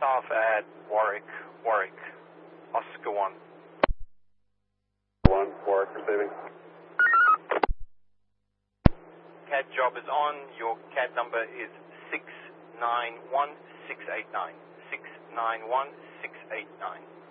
staff at Warwick, Oscar 1. 1, Warwick receiving. CAD job is on. Your CAD number is 691689. 691689.